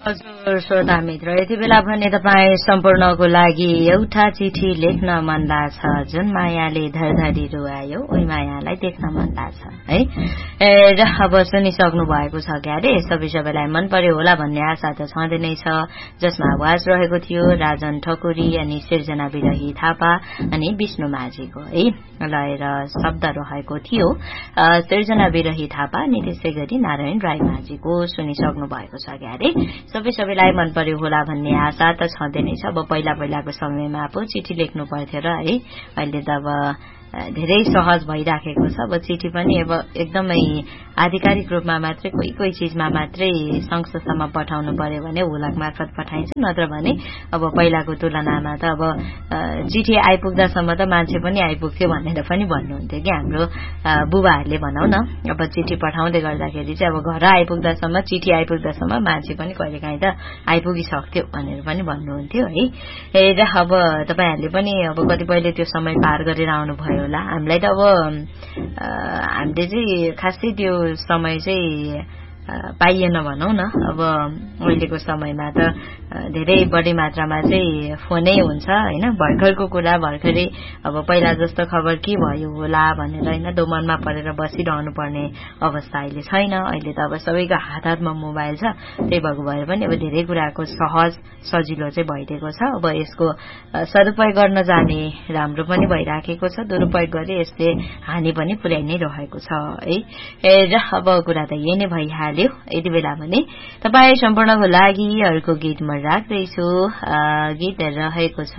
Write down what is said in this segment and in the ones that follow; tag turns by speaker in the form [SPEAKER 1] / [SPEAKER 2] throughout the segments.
[SPEAKER 1] हजुर श्रोता मित्र, यति बेला भने तपाईँ सम्पूर्णको लागि एउटा चिठी लेख्न मन लाग्छ, जुन मायाले धरधरी रुवायो उही मायालाई देख्न मन लाग्छ है। र अब सुनिसक्नु भएको छ क्यारे, सबैलाई मन पर्यो होला भन्ने आशा त छँदै नै छ, जसमा आवाज रहेको थियो राजन ठकुरी अनि सिर्जना बिरही थापा अनि विष्णु माझीको है। लय र शब्द रहेको थियो सिर्जना बिरही थापा अनि त्यसै गरी नारायण राई माझीको। सुनिसक्नु भएको छ क्यारे, सबैलाई मन पर्यो होला भन्ने आशा त छँदै नै छ। अब पहिलाको समयमा पो चिठी लेख्नु पर्थ्यो र है, अहिले त अब धेरै सहज भइराखेको छ। अब चिठी पनि अब एकदमै आधिकारिक रूपमा मात्रै कोही चीजमा मात्रै संस्थासम्म पठाउनु पर्यो भने हुलक मार्फत पठाइन्छ, नत्र भने अब पहिलाको तुलनामा त अब चिठी आइपुग्दासम्म त मान्छे पनि आइपुग्थ्यो भनेर पनि भन्नुहुन्थ्यो कि हाम्रो बुबाहरूले भनौं न। अब चिठी पठाउँदै गर्दाखेरि चाहिँ अब घर आइपुग्दासम्म, चिठी आइपुग्दासम्म मान्छे पनि कहिलेकाहीँ त आइपुगिसक्थ्यो भनेर पनि भन्नुहुन्थ्यो है। र अब तपाईहरुले पनि अब कतिपयले त्यो समय पार गरेर आउनु भयो होला। हामीलाई त अब हामीले चाहिँ खासै त्यो समय चाहिँ पाइएन भनौं न। अब अहिलेको समयमा त धेरै बढी मात्रामा चाहिँ फोनै हुन्छ हैन, भर्खरको कुरा भर्खरै। अब पहिला जस्तो खबर के भयो होला भनेर हैन दोमनमा परेर बसिरहनु पर्ने अवस्था अहिले छैन। अहिले त अब सबैको हातमा मोबाइल छ, त्यही भएको भएर पनि अब धेरै कुराको सहज सजिलो चाहिँ भइरहेको छ। अब यसको सदुपयोग गर्न जाने राम्रो पनि भइराखेको छ, दुरुपयोग गरे यसले हानि पनि पुर्याइ नै रहेको छ है। र अब कुरा त यही नै भइहाल्यो। यति बेला भने तपाईँ सम्पूर्णको लागि अर्को गीत म राख्दैछु। गीत रहेको छ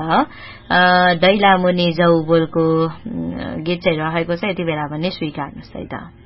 [SPEAKER 1] दैला मुनि जाउ बोलको गीत चाहिँ रहेको छ। यति बेला भने स्वीकार्नुहोस् है त।